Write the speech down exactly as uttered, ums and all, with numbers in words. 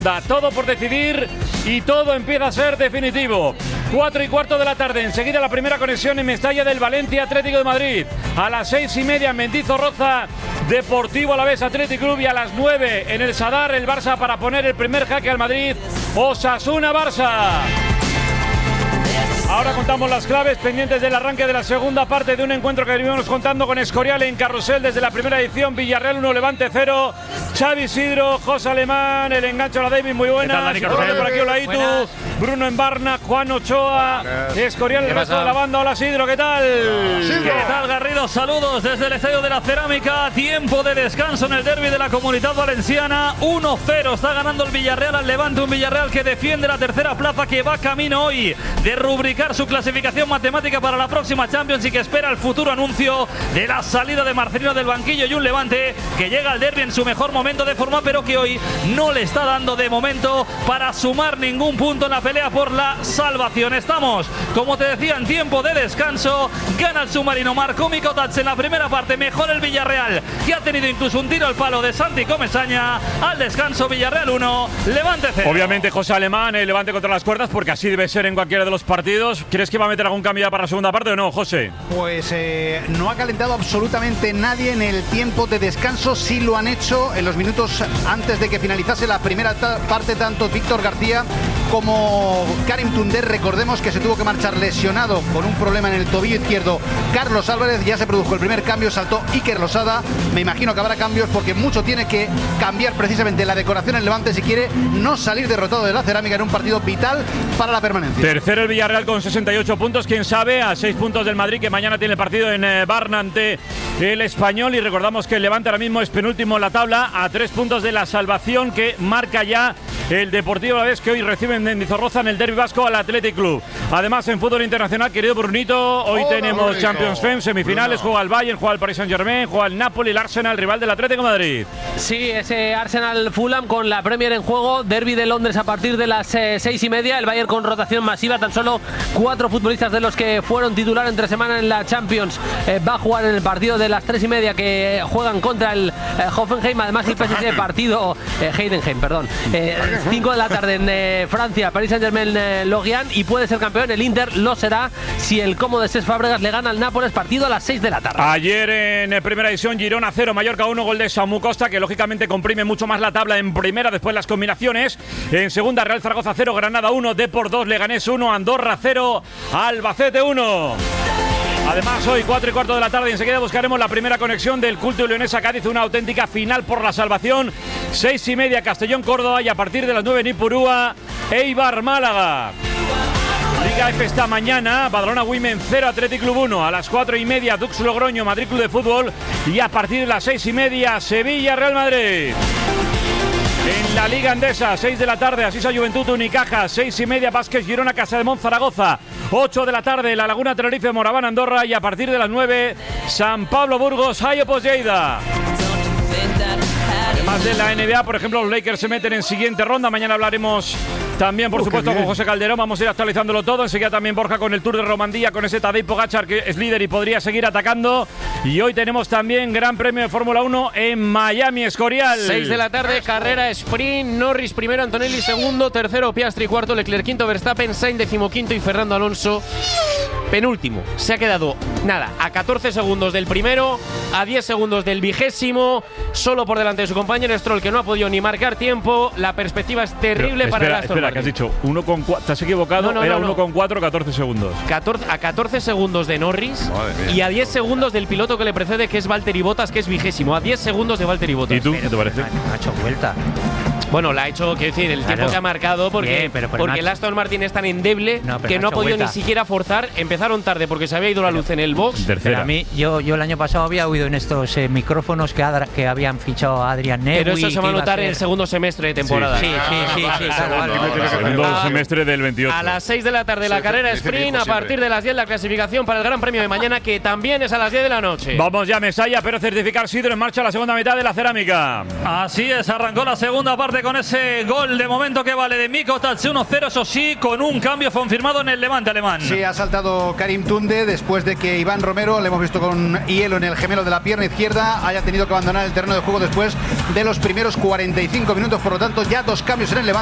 Todo por decidir y todo empieza a ser definitivo. Cuatro y cuarto de la tarde, enseguida la primera conexión en Mestalla del Valencia Atlético de Madrid. A las seis y media en Mendizorroza, Deportivo Alavés Athletic Club, y a las nueve en el Sadar el Barça para poner el primer jaque al Madrid. Osasuna Barça. Ahora contamos las claves pendientes del arranque de la segunda parte de un encuentro que venimos contando con Escorial en Carrusel desde la primera edición. Villarreal uno, Levante cero. Xavi Isidro, José Alemán, el enganche a la David, muy buenas. Por aquí Olaitu, Bruno Embarna, Juan Ochoa, Escorial, el resto de la banda. Hola Isidro, ¿qué tal? Sí, ¿qué tal, Garrido? Saludos desde el Estadio de la Cerámica. Tiempo de descanso en el derbi de la Comunidad Valenciana. uno cero está ganando el Villarreal al Levante, un Villarreal que defiende la tercera plaza, que va camino hoy de rubricar su clasificación matemática para la próxima Champions y que espera el futuro anuncio de la salida de Marcelino del banquillo, y un Levante que llega al derbi en su mejor momento de forma, pero que hoy no le está dando de momento para sumar ningún punto en la pelea por la salvación. Estamos, como te decía, en tiempo de descanso. Gana el submarino, marcó Mikotats en la primera parte, mejor el Villarreal, que ha tenido incluso un tiro al palo de Santi Comesaña. Al descanso, Villarreal uno, Levante cero. Obviamente José Alemán, el Levante contra las cuerdas, porque así debe ser en cualquiera de los partidos. ¿Crees que va a meter algún cambio ya para la segunda parte o no, José? Pues eh, no ha calentado absolutamente nadie en el tiempo de descanso. Sí lo han hecho en los minutos antes de que finalizase la primera parte, tanto Víctor García como Karim Tunder. Recordemos que se tuvo que marchar lesionado con un problema en el tobillo izquierdo Carlos Álvarez. Ya se produjo el primer cambio, saltó Iker Losada. Me imagino que habrá cambios porque mucho tiene que cambiar precisamente la decoración en Levante si quiere no salir derrotado de la Cerámica en un partido vital para la permanencia. Tercero el Villarreal con sesenta y ocho puntos, quién sabe, a seis puntos del Madrid, que mañana tiene el partido en eh, Barna ante el Español. Y recordamos que el Levante ahora mismo es penúltimo en la tabla, a tres puntos de la salvación que marca ya el Deportivo Alavés, que hoy recibe en Mendizorroza en el derbi vasco al Athletic Club. Además, en fútbol internacional, querido Brunito, hoy Hola, tenemos Rico. Champions F E M, semifinales. Bruno. Juega el Bayern, juega el Paris Saint-Germain, juega el Napoli, el Arsenal, rival del Atlético de Madrid. Sí, ese Arsenal-Fulham con la Premier en juego, derbi de Londres a partir de las eh, seis y media. El Bayern con rotación masiva, tan solo cuatro futbolistas de los que fueron titular entre semana en la Champions eh, va a jugar en el partido de las tres y media que eh, juegan contra el eh, Hoffenheim. Además, el P S G partido eh, Heidenheim, perdón, eh, cinco de la tarde en eh, Francia, Paris Saint-Germain, eh, Lorient, y puede ser campeón el Inter, lo será si el Como de Cesc Fábregas le gana al Nápoles, partido a las seis de la tarde. Ayer en eh, primera edición, Girona cero, Mallorca uno, gol de Samu Costa, que lógicamente comprime mucho más la tabla en primera después las combinaciones. En segunda, Real Zaragoza cero, Granada uno, Depor dos, Leganés uno, Andorra cero, Albacete uno. Además, hoy cuatro y cuarto de la tarde, enseguida buscaremos la primera conexión del Culto Leonesa Cádiz, una auténtica final por la salvación. Seis y media, Castellón Córdoba, y a partir de las nueve, Nipurúa, Eibar Málaga. Liga F esta mañana, Badalona Women cero, Athletic Club uno. A las cuatro y media, Dux Logroño, Madrid Club de Fútbol. Y a partir de las seis y media, Sevilla Real Madrid. En la Liga Andesa, seis de la tarde, Asisa Juventud Unicaja, seis y media, Vázquez Girona, Casademont Zaragoza, ocho de la tarde, La Laguna Tenerife, Moraván Andorra, y a partir de las nueve, San Pablo Burgos, Hayopos Lleida. Además de la N B A, por ejemplo, los Lakers se meten en siguiente ronda. Mañana hablaremos también, por oh, supuesto, con José Calderón. Vamos a ir actualizándolo todo. Enseguida también Borja con el Tour de Romandía, con ese Tadej Pogačar que es líder y podría seguir atacando. Y hoy tenemos también Gran Premio de Fórmula uno en Miami, Escorial. seis de la tarde, carrera sprint. Norris primero, Antonelli segundo, tercero Piastri, cuarto Leclerc, quinto Verstappen, Sainz decimoquinto y Fernando Alonso penúltimo. Se ha quedado, nada, a catorce segundos del primero, a diez segundos del vigésimo, solo por delante de su compañero Stroll, que no ha podido ni marcar tiempo. La perspectiva es terrible. Pero, para espera, el Aston espera, Martin. Que has dicho uno con cuatro, te has equivocado, no, no, era no, no. uno con cuatro, catorce segundos. catorce, a catorce segundos de Norris y a diez segundos del piloto que le precede, que es Valtteri Bottas, que es vigésimo. A diez segundos de Valtteri Bottas. ¿Y tú qué te parece? No ha hecho vuelta. Bueno, la ha hecho, quiero decir, el tiempo claro. que ha marcado, porque, Bien, pero, pero porque el Aston Martin es tan endeble no, que no ha podido vuelta. ni siquiera forzar. Empezaron tarde porque se había ido la luz en el box. Pero a mí, yo, yo el año pasado había oído en estos eh, micrófonos que, Adra, que habían fichado a Adrian Newey. Pero eso se va a notar en el segundo semestre de temporada. Sí, sí, sí. sí, sí, sí claro, vale, vale, vale, segundo vale. semestre del veintiocho. A las seis de la tarde la sí, carrera sprint, a partir de las diez la clasificación para el Gran Premio de mañana, que también es a las diez de la noche. Vamos ya, Mesaya, pero certificar Sidro en marcha la segunda mitad de la Cerámica. Así es, arrancó la segunda parte Levante con ese gol de momento que vale de Mikotac, uno cero, eso sí, con un cambio confirmado en el Levante alemán. Sí, ha saltado Karim Tunde después de que Iván Romero, le hemos visto con hielo en el gemelo de la pierna izquierda, haya tenido que abandonar el terreno de juego después de los primeros cuarenta y cinco minutos. Por lo tanto, ya dos cambios en el Levante.